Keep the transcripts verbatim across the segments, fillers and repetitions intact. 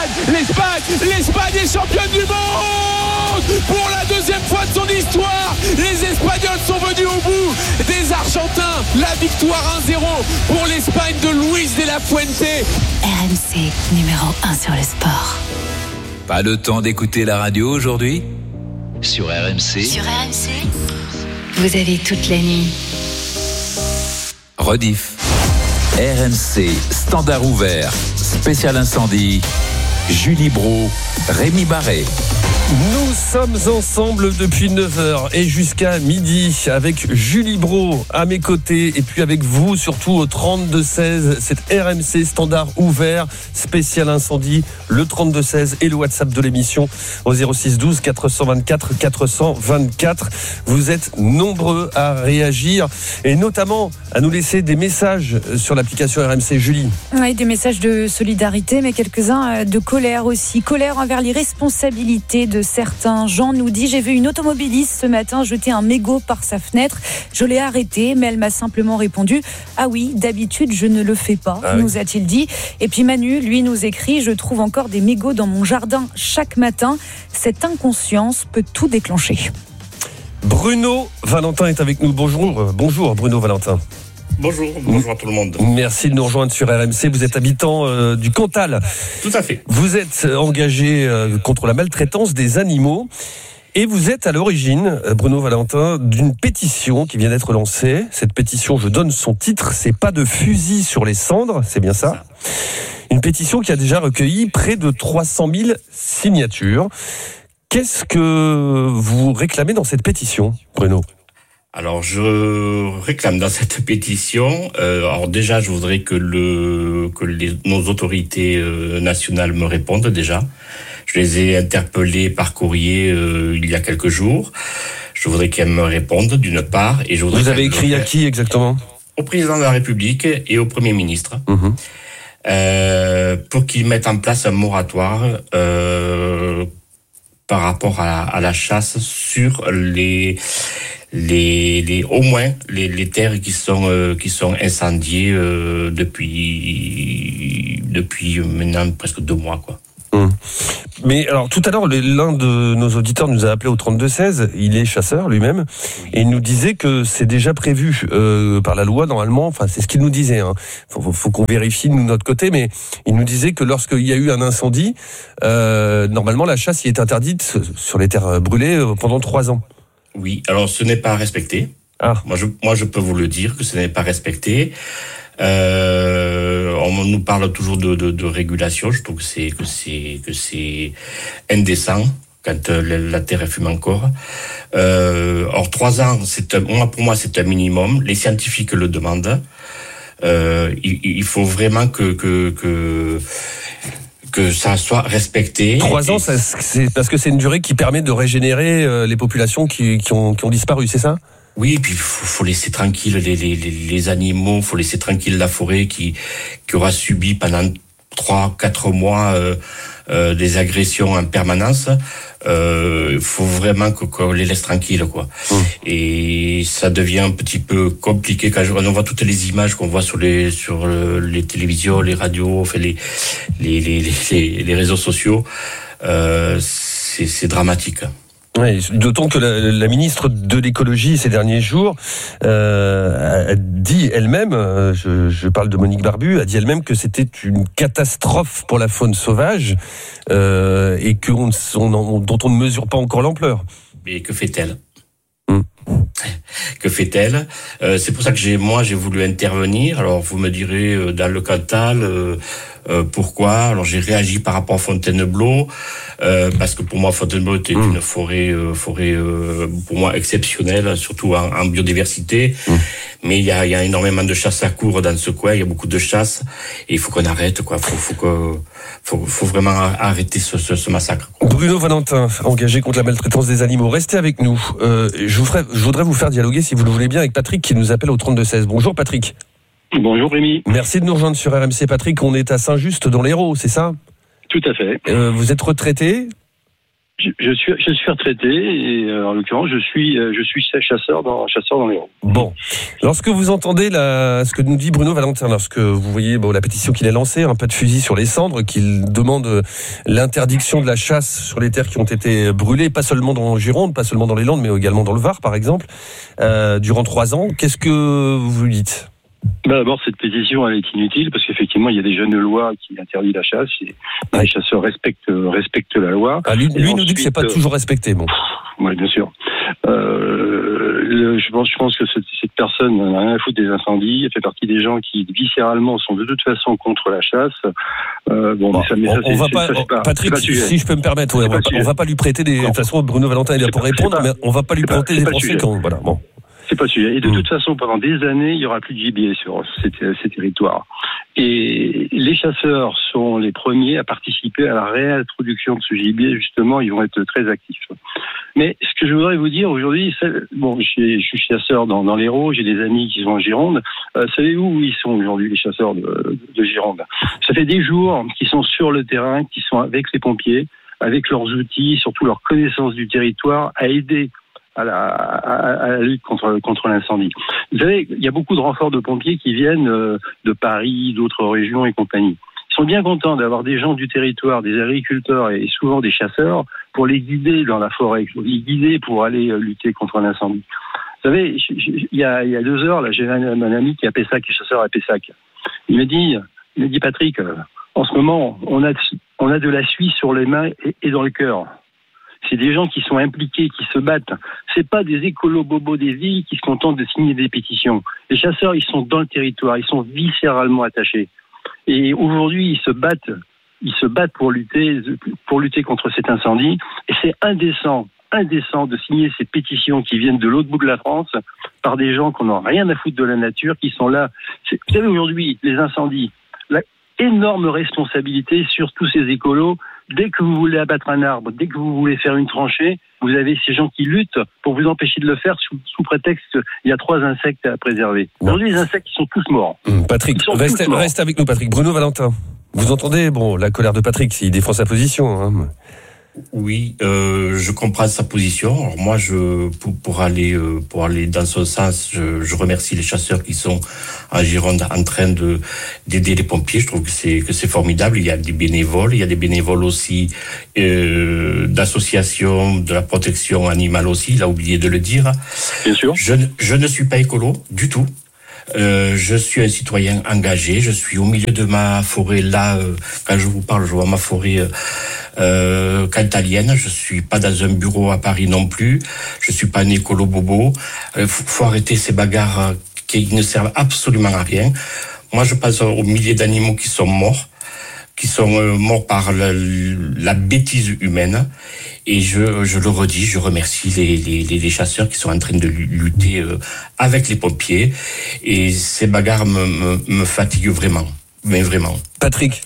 l'Espagne, l'Espagne, l'Espagne est championne du monde pour la deuxième fois de son histoire. Les Espagnols sont venus au bout des Argentins. La victoire un zéro pour l'Espagne de Luis de la Fuente. R M C, numéro un sur le sport. Pas le temps d'écouter la radio aujourd'hui ? Sur R M C. Sur R M C, vous avez toute la nuit. Rediff. R M C, standard ouvert, spécial incendie. Julie Brault, Rémi Barré. Nous sommes ensemble depuis neuf heures et jusqu'à midi avec Julie Brault à mes côtés et puis avec vous surtout au trente-deux seize. C'est R M C standard ouvert, spécial incendie, le trente-deux seize et le WhatsApp de l'émission au zéro six douze quatre cent vingt-quatre quatre cent vingt-quatre. Vous êtes nombreux à réagir et notamment à nous laisser des messages sur l'application R M C. Julie. Oui, des messages de solidarité mais quelques-uns de colère aussi. Colère envers l'irresponsabilité de certains. Jean nous dit: j'ai vu une automobiliste ce matin jeter un mégot par sa fenêtre. Je l'ai arrêtée, mais elle m'a simplement répondu: ah oui, d'habitude je ne le fais pas, ah oui. nous a-t-il dit. Et puis Manu, lui, nous écrit: je trouve encore des mégots dans mon jardin chaque matin. Cette inconscience peut tout déclencher. Bruno Valentin est avec nous. Bonjour, euh, bonjour Bruno Valentin. Bonjour, bonjour à tout le monde. Merci de nous rejoindre sur R M C. Vous êtes habitant euh, du Cantal. Tout à fait. Vous êtes engagé euh, contre la maltraitance des animaux et vous êtes à l'origine, euh, Bruno Valentin, d'une pétition qui vient d'être lancée. Cette pétition, je donne son titre, c'est pas de fusil sur les cendres, c'est bien ça ? Une pétition qui a déjà recueilli près de trois cent mille signatures. Qu'est-ce que vous réclamez dans cette pétition, Bruno ? Alors, je réclame dans cette pétition, euh, alors déjà, je voudrais que le que les, nos autorités euh, nationales me répondent déjà. Je les ai interpellés par courrier euh, il y a quelques jours. Je voudrais qu'elles me répondent d'une part. Et je voudrais Vous avez écrit à qui exactement ? Au président de la République et au Premier ministre. Mmh. Euh, pour qu'ils mettent en place un moratoire euh, par rapport à, à la chasse sur les... Les, les, au moins les, les terres qui sont euh, qui sont incendiées euh, depuis depuis maintenant presque deux mois quoi. Hum. Mais alors tout à l'heure l'un de nos auditeurs nous a appelé au trente-deux seize. Il est chasseur lui-même et il nous disait que c'est déjà prévu euh, par la loi normalement. Enfin c'est ce qu'il nous disait. Hein. Faut, faut qu'on vérifie nous de notre côté, mais il nous disait que lorsqu'il y a eu un incendie, euh, normalement la chasse y est interdite sur les terres brûlées pendant trois ans. Oui, alors ce n'est pas respecté. Ah. Moi, je, moi, je peux vous le dire que ce n'est pas respecté. Euh, on nous parle toujours de, de, de régulation. Je trouve que c'est que c'est que c'est indécent quand euh, la terre fume encore. Euh, or trois ans, c'est un, moi pour moi c'est un minimum. Les scientifiques le demandent. Euh, il, il faut vraiment que que que que ça soit respecté. Trois ans, ça, c'est parce que c'est une durée qui permet de régénérer euh, les populations qui, qui, ont, qui ont disparu, c'est ça ? Oui, et puis il faut, faut laisser tranquille les, les, les animaux, il faut laisser tranquille la forêt qui, qui aura subi pendant trois, quatre mois euh, euh, des agressions en permanence. Il euh, faut vraiment qu'on les laisse tranquilles, quoi. Mmh. Et ça devient un petit peu compliqué quand on voit toutes les images qu'on voit sur les sur les télévisions, les radios, enfin les les les les, les réseaux sociaux. Euh, c'est, c'est dramatique. Oui, d'autant que la, la ministre de l'écologie ces derniers jours euh, a dit elle-même, euh, je, je parle de Monique Barbu, a dit elle-même que c'était une catastrophe pour la faune sauvage euh, et que on, on, dont on ne mesure pas encore l'ampleur. Mais que fait-elle ? Hum. Que fait-elle ? euh, C'est pour ça que j'ai, moi, j'ai voulu intervenir. Alors, vous me direz, euh, dans le Cantal, euh, euh, pourquoi ? Alors, j'ai réagi par rapport à Fontainebleau, euh, parce que pour moi, Fontainebleau était mmh. une forêt, euh, forêt euh, pour moi exceptionnelle, surtout en, en biodiversité. Mmh. Mais il y a, il y a énormément de chasse à courre dans ce coin. Il y a beaucoup de chasse, et il faut qu'on arrête, quoi. Faut, faut que, faut, faut vraiment arrêter ce, ce, ce massacre, quoi. Bruno Valentin, engagé contre la maltraitance des animaux. Restez avec nous. Euh, je, vous ferai, je voudrais vous faire dialoguer, si vous le voulez bien, avec Patrick qui nous appelle au trente-deux seize. Bonjour Patrick. Bonjour Rémi. Merci de nous rejoindre sur R M C. Patrick, on est à Saint-Just dans l'Hérault, c'est ça ? Tout à fait. Euh, vous êtes retraité ? Je, je suis je suis retraité et euh, en l'occurrence je suis euh, je suis chasseur dans chasseur dans les Hérault. Bon, lorsque vous entendez la, ce que nous dit Bruno Valentin, lorsque vous voyez bon, la pétition qu'il a lancée, un pas de fusil sur les cendres, qu'il demande l'interdiction de la chasse sur les terres qui ont été brûlées, pas seulement dans Gironde, pas seulement dans les Landes, mais également dans le Var par exemple, euh, durant trois ans, qu'est-ce que vous dites ? Ben d'abord, cette pétition elle est inutile parce qu'effectivement il y a déjà une loi qui interdit la chasse et ouais. Les chasseurs respectent respectent la loi. Ah, lui, lui ensuite, nous dit que c'est pas euh, toujours respecté, bon. Oui, bien sûr. Euh, le, je pense je pense que cette, cette personne n'a rien à foutre des incendies. Elle fait partie des gens qui viscéralement sont de toute façon contre la chasse. Euh, bon, bon, mais ça, mais on, ça, on c'est, va c'est, pas, ça, c'est pas, Patrick, c'est pas si je peux me permettre, ouais, on, va pas, on va pas lui prêter des. De toute façon, Bruno Valentin est là pour répondre, mais on va pas lui prêter des conséquences. Voilà, bon. C'est pas le sujet. Et de mmh. toute façon, pendant des années, il y aura plus de gibier sur ces, ces territoires. Et les chasseurs sont les premiers à participer à la réintroduction de ce gibier. Justement, ils vont être très actifs. Mais ce que je voudrais vous dire aujourd'hui, c'est, bon, je suis, je suis chasseur dans, dans l'Hérault, j'ai des amis qui sont en Gironde. Euh, savez-vous où ils sont aujourd'hui, les chasseurs de, de Gironde ? Ça fait des jours qu'ils sont sur le terrain, qu'ils sont avec les pompiers, avec leurs outils, surtout leur connaissance du territoire, à aider à la, à, à la lutte contre, contre l'incendie. Vous savez, il y a beaucoup de renforts de pompiers qui viennent euh, de Paris, d'autres régions et compagnie. Ils sont bien contents d'avoir des gens du territoire, des agriculteurs et souvent des chasseurs pour les guider dans la forêt, pour les guider pour aller euh, lutter contre l'incendie. Vous savez, il y a, il y a deux heures, là, j'ai un, un ami qui est à Pessac, qui est chasseur à Pessac. Il m'a dit, il m'a dit Patrick, euh, en ce moment, on a, on a de la suie sur les mains et, et dans le cœur. C'est des gens qui sont impliqués, qui se battent. C'est pas des écolos bobos des villes qui se contentent de signer des pétitions. Les chasseurs, ils sont dans le territoire, ils sont viscéralement attachés. Et aujourd'hui, ils se battent, ils se battent pour lutter, pour lutter contre cet incendie. Et c'est indécent, indécent de signer ces pétitions qui viennent de l'autre bout de la France par des gens qui n'ont rien à foutre de la nature, qui sont là. C'est, vous savez, aujourd'hui, les incendies, la énorme responsabilité sur tous ces écolos. Dès que vous voulez abattre un arbre, dès que vous voulez faire une tranchée, vous avez ces gens qui luttent pour vous empêcher de le faire sous, sous prétexte qu'il y a trois insectes à préserver. Aujourd'hui, les insectes, ils sont tous morts. Mmh, Patrick, reste, tous morts. Reste avec nous, Patrick. Bruno Valentin, vous entendez bon, la colère de Patrick, s'il défend sa position. Hein. Oui, euh, je comprends sa position. Alors moi, je pour, pour aller euh, pour aller dans ce sens, je, je remercie les chasseurs qui sont en Gironde en train de d'aider les pompiers. Je trouve que c'est que c'est formidable. Il y a des bénévoles, il y a des bénévoles aussi euh, d'associations de la protection animale aussi. Il a oublié de le dire. Bien sûr. Je je ne suis pas écolo du tout. Euh, je suis un citoyen engagé. Je suis au milieu de ma forêt là. Euh, quand je vous parle, je vois ma forêt euh, euh, cantalienne. Je suis pas dans un bureau à Paris non plus. Je suis pas un écolo bobo. Euh, faut, faut arrêter ces bagarres qui ne servent absolument à rien. Moi, je pense aux milliers d'animaux qui sont morts, qui sont euh, morts par la, la bêtise humaine. Et je, je le redis, je remercie les, les, les chasseurs qui sont en train de lutter euh, avec les pompiers. Et ces bagarres me, me, me fatiguent vraiment, mais vraiment. Patrick.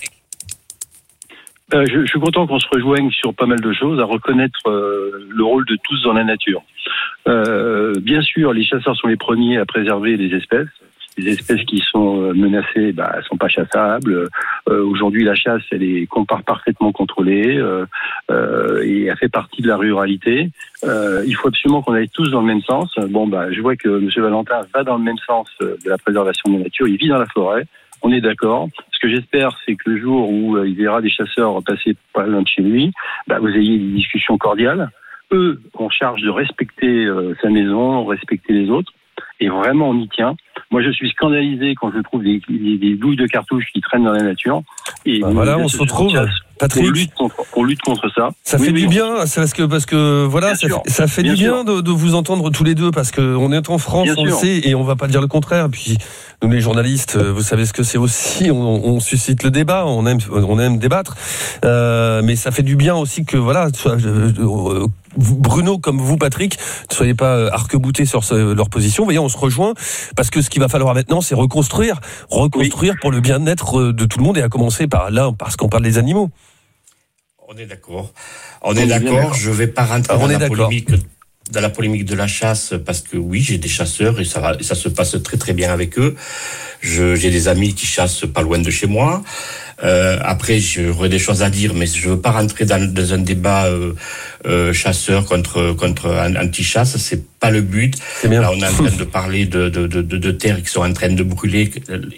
Euh, je, je suis content qu'on se rejoigne sur pas mal de choses, à reconnaître euh, le rôle de tous dans la nature. Euh, bien sûr, les chasseurs sont les premiers à préserver les espèces. Les espèces qui sont menacées, bah, elles sont pas chassables. Euh, aujourd'hui, la chasse, elle est parfaitement contrôlée euh, euh, et elle fait partie de la ruralité. Euh, il faut absolument qu'on aille tous dans le même sens. Bon, bah, je vois que M. Valentin va dans le même sens de la préservation de la nature. Il vit dans la forêt. On est d'accord. Ce que j'espère, c'est que le jour où euh, il verra des chasseurs passer pas loin de chez lui, bah, vous ayez des discussions cordiales. Eux ont charge de respecter euh, sa maison, respecter les autres. Et vraiment, on y tient. Moi, je suis scandalisé quand je trouve des, des, des douilles de cartouches qui traînent dans la nature. Et bah voilà, on se retrouve. Patrick, on lutte contre, on lutte contre ça. Ça oui, fait oui, du bien, c'est parce que parce que voilà, ça fait, ça fait du bien de, de vous entendre tous les deux parce que on est en France, bien on sûr. le sait, et on va pas dire le contraire. Puis nous, les journalistes, vous savez ce que c'est aussi. On, on suscite le débat, on aime, on aime débattre, euh, mais ça fait du bien aussi que voilà, soit, euh, Bruno comme vous, Patrick, ne soyez pas arc-boutés sur ce, leur position. Vous voyez, on se rejoint parce que ce qu'il va falloir maintenant, c'est reconstruire, reconstruire oui. pour le bien-être de tout le monde et à commencer par là, parce qu'on parle des animaux. On est d'accord. On est d'accord. Je vais pas rentrer dans la polémique dans la polémique de la chasse, parce que oui, j'ai des chasseurs et ça va, ça se passe très très bien avec eux. Je, j'ai des amis qui chassent pas loin de chez moi. Euh, après, j'aurais des choses à dire, mais je veux pas rentrer dans, dans un débat euh, euh, chasseur contre contre anti-chasse. C'est pas le but. Là, on est en train de parler de de de, de terres qui sont en train de brûler.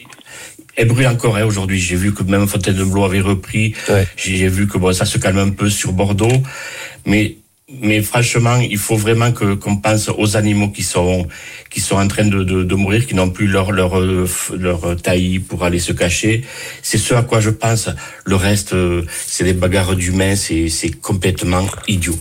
Elle brûle encore hein, aujourd'hui. J'ai vu que même Fontainebleau avait repris. Ouais. J'ai vu que bon, ça se calme un peu sur Bordeaux, mais mais franchement, il faut vraiment que qu'on pense aux animaux qui sont qui sont en train de de, de mourir, qui n'ont plus leur leur leur taillis pour aller se cacher. C'est ce à quoi je pense. Le reste, c'est des bagarres d'humains. C'est c'est complètement idiot.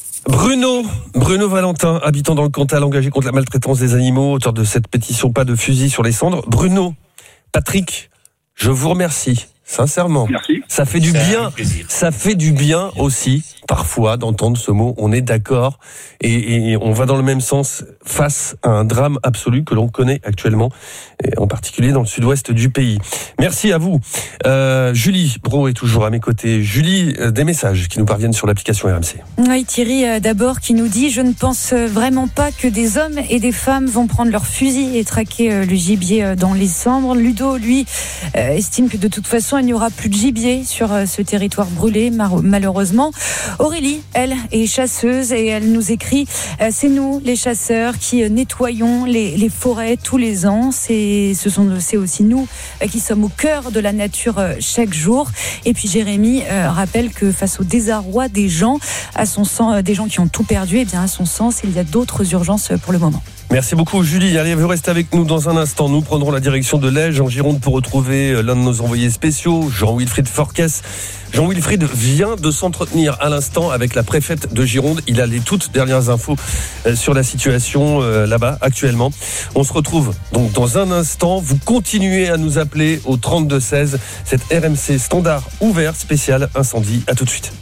Bruno, Bruno Valentin, habitant dans le Cantal, engagé contre la maltraitance des animaux, auteur de cette pétition Pas de fusil sur les cendres. Bruno, Patrick, je vous remercie. Sincèrement, merci. Ça fait du C'est bien. Ça fait du bien aussi, parfois, d'entendre ce mot. On est d'accord et, et on va dans le même sens face à un drame absolu que l'on connaît actuellement, et en particulier dans le sud-ouest du pays. Merci à vous. Euh, Julie Bro est toujours à mes côtés. Julie, des messages qui nous parviennent sur l'application R M C. Oui, Thierry, d'abord, qui nous dit « Je ne pense vraiment pas que des hommes et des femmes vont prendre leurs fusils et traquer le gibier dans les cendres. » Ludo, lui, estime que de toute façon, il n'y aura plus de gibier sur ce territoire brûlé, malheureusement. Aurélie, elle, est chasseuse et elle nous écrit « C'est nous, les chasseurs, qui nettoyons les, les forêts tous les ans. C'est, ce sont, c'est aussi nous qui sommes au cœur de la nature chaque jour. » Et puis Jérémy euh, rappelle que face au désarroi des gens, à son sens, des gens qui ont tout perdu, eh bien à son sens, il y a d'autres urgences pour le moment. Merci beaucoup Julie. Allez, vous restez avec nous dans un instant. Nous prendrons la direction de Lège en Gironde pour retrouver l'un de nos envoyés spéciaux, Jean-Wilfried Forquès. Jean-Wilfried vient de s'entretenir à l'instant avec la préfète de Gironde. Il a les toutes dernières infos sur la situation là-bas actuellement. On se retrouve donc dans un instant. Vous continuez à nous appeler au trente-deux seize. C'est R M C Standard ouvert spécial incendie. À tout de suite.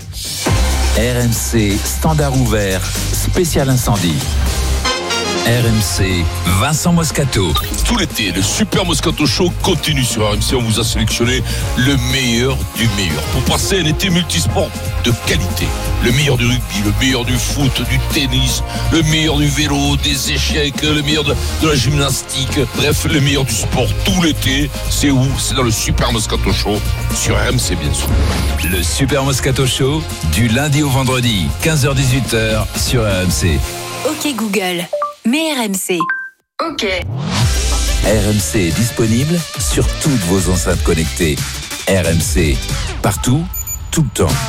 R M C Standard ouvert spécial incendie. R M C, Vincent Moscato. Tout l'été, le Super Moscato Show continue sur R M C. On vous a sélectionné le meilleur du meilleur pour passer un été multisport de qualité. Le meilleur du rugby, le meilleur du foot, du tennis, le meilleur du vélo, des échecs, le meilleur de, de la gymnastique. Bref, le meilleur du sport tout l'été. C'est où ? C'est dans le Super Moscato Show sur R M C, bien sûr. Le Super Moscato Show, du lundi au vendredi, quinze heures dix-huit heures sur R M C. Ok Google. Mais R M C. Ok. R M C est disponible sur toutes vos enceintes connectées. R M C, partout, tout le temps.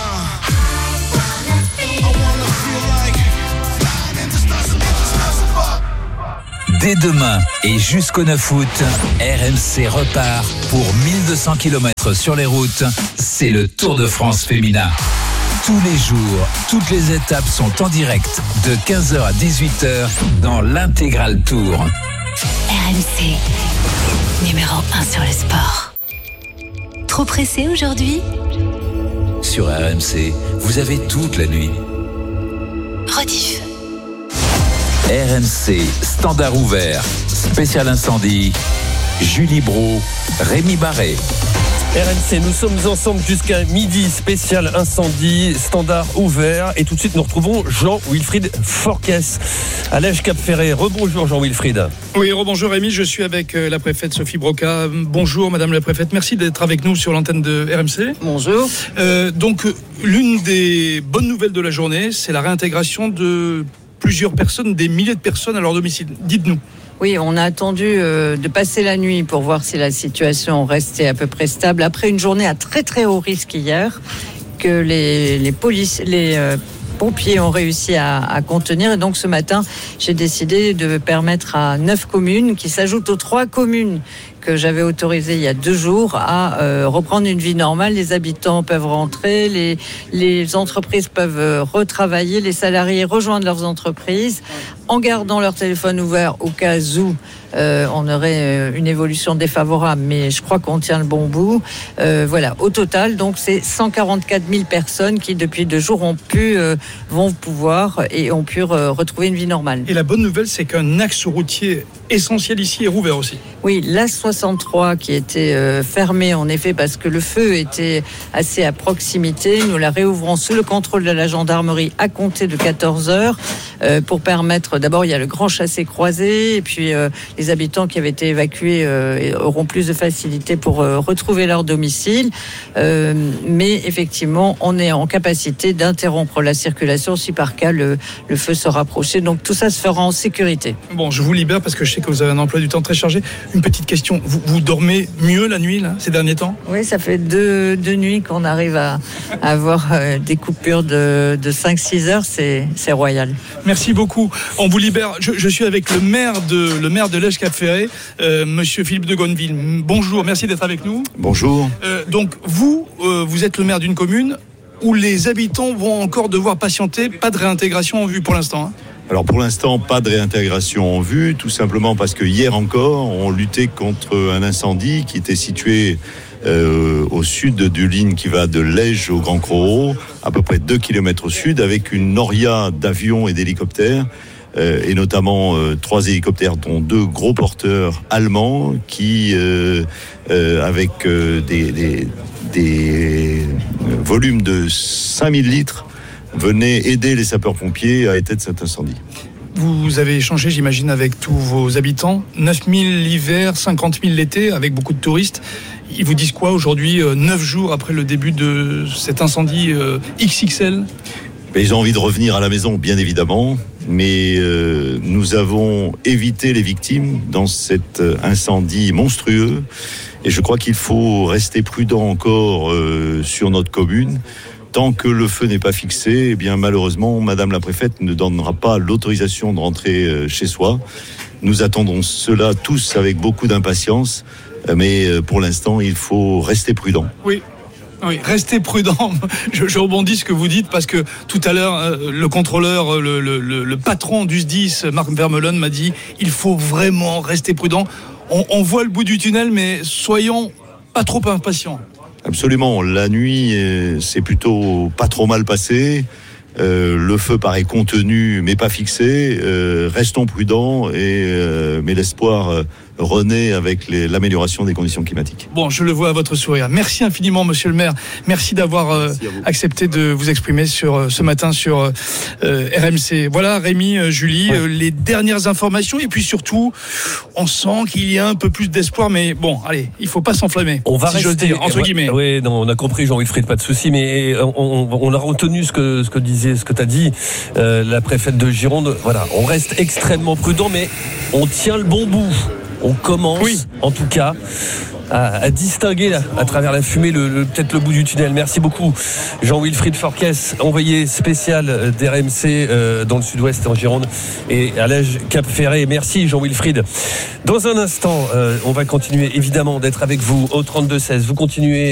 Dès demain et jusqu'au neuf août, R M C repart pour mille deux cents kilomètres sur les routes. C'est le Tour de France féminin. Tous les jours, toutes les étapes sont en direct de quinze heures à dix-huit heures dans l'Intégral Tour. R M C, numéro un sur le sport. Trop pressé aujourd'hui ? Sur R M C, vous avez toute la nuit. Rediff. R M C, Standard ouvert, spécial incendie, Julie Bro, Rémi Barré. R M C, nous sommes ensemble jusqu'à midi, spécial incendie, Standard ouvert. Et tout de suite, nous retrouvons Jean-Wilfried Forquès à Lège-Cap-Ferré. Rebonjour Jean-Wilfried. Oui, rebonjour Rémi, je suis avec la préfète Sophie Broca. Bonjour Madame la préfète, merci d'être avec nous sur l'antenne de R M C. Bonjour. Euh, donc, l'une des bonnes nouvelles de la journée, c'est la réintégration de plusieurs personnes, des milliers de personnes à leur domicile. Dites-nous. Oui, on a attendu euh, de passer la nuit pour voir si la situation restait à peu près stable. Après une journée à très très haut risque hier, que les, les, polices, les euh, pompiers ont réussi à, à contenir. Et donc ce matin, j'ai décidé de permettre à neuf communes, qui s'ajoutent aux trois communes que j'avais autorisé il y a deux jours, à euh, reprendre une vie normale. Les habitants peuvent rentrer, les, les entreprises peuvent euh, retravailler, les salariés rejoindre leurs entreprises en gardant leur téléphone ouvert au cas où euh, on aurait euh, une évolution défavorable, mais je crois qu'on tient le bon bout. Euh, voilà, au total, donc c'est cent quarante-quatre mille personnes qui depuis deux jours ont pu, euh, vont pouvoir et ont pu euh, retrouver une vie normale. Et la bonne nouvelle, c'est qu'un axe routier essentiel ici est rouvert aussi. Oui, l'A soixante-trois qui était euh, fermé en effet parce que le feu était assez à proximité. Nous la réouvrons sous le contrôle de la gendarmerie à compter de quatorze heures. euh, pour permettre, d'abord il y a le grand chassé-croisé, et puis euh, les habitants qui avaient été évacués euh, auront plus de facilité pour euh, retrouver leur domicile. Euh, mais effectivement, on est en capacité d'interrompre la circulation si par cas le, le feu se rapprochait. Donc tout ça se fera en sécurité. Bon, je vous libère parce que je sais que vous avez un emploi du temps très chargé. Une petite question, vous, vous dormez mieux la nuit là, ces derniers temps ? Oui, ça fait deux, deux nuits qu'on arrive à, à avoir euh, des coupures de, de cinq six heures, c'est, c'est royal. Merci beaucoup. On vous libère. Je, je suis avec le maire de, le maire de Lège-Cap-Ferré, euh, monsieur Philippe de Gonneville. Bonjour, merci d'être avec nous. Bonjour. Euh, donc vous, euh, vous êtes le maire d'une commune où les habitants vont encore devoir patienter, pas de réintégration en vue pour l'instant, hein. Alors pour l'instant, pas de réintégration en vue, tout simplement parce que hier encore, on luttait contre un incendie qui était situé euh, au sud d'une ligne qui va de Lège au Grand Crochet, à peu près deux kilomètres au sud, avec une noria d'avions et d'hélicoptères, euh, et notamment euh, trois hélicoptères, dont deux gros porteurs allemands, qui, euh, euh, avec euh, des, des, des volumes de cinq mille litres, venez aider les sapeurs-pompiers à éteindre cet incendie. Vous avez échangé, j'imagine, avec tous vos habitants. neuf mille l'hiver, cinquante mille l'été, avec beaucoup de touristes. Ils vous disent quoi aujourd'hui, neuf jours après le début de cet incendie X X L ? Ils ont envie de revenir à la maison, bien évidemment, mais euh, nous avons évité les victimes dans cet incendie monstrueux. Et je crois qu'il faut rester prudent encore euh, sur notre commune. Tant que le feu n'est pas fixé, eh bien malheureusement, Madame la préfète ne donnera pas l'autorisation de rentrer chez soi. Nous attendons cela tous avec beaucoup d'impatience, mais pour l'instant, il faut rester prudent. Oui. Oui, restez prudent. Je, je rebondis ce que vous dites parce que tout à l'heure, le contrôleur, le, le, le patron du S D I S, Marc Vermeulen, m'a dit il faut vraiment rester prudent. On, on voit le bout du tunnel, mais soyons pas trop impatients. Absolument. La nuit, c'est plutôt pas trop mal passé. Euh, le feu paraît contenu, mais pas fixé. Euh, restons prudents, et, euh, mais l'espoir euh, renaît avec les, l'amélioration des conditions climatiques. Bon, je le vois à votre sourire. Merci infiniment, monsieur le maire. Merci d'avoir euh, Merci accepté de vous exprimer sur, euh, ce matin sur euh, R M C. Voilà, Rémi, euh, Julie, ouais. euh, les dernières informations. Et puis surtout, on sent qu'il y a un peu plus d'espoir. Mais bon, allez, il ne faut pas s'enflammer. On va si rester, j'ose dire, entre guillemets. Oui, non, on a compris, Jean-Wilfried, pas de souci. Mais on, on, on a retenu ce que, ce que disait ce que tu as dit, euh, la préfète de Gironde. Voilà, on reste extrêmement prudent, mais on tient le bon bout. On commence, oui. en tout cas, à, à distinguer là, à travers la fumée le, le, peut-être le bout du tunnel. Merci beaucoup, Jean-Wilfried Forquès, envoyé spécial d'R M C euh, dans le sud-ouest en Gironde et à Lège Cap-Ferré. Merci, Jean-Wilfried. Dans un instant, euh, on va continuer évidemment d'être avec vous au trente-deux seize. Vous continuez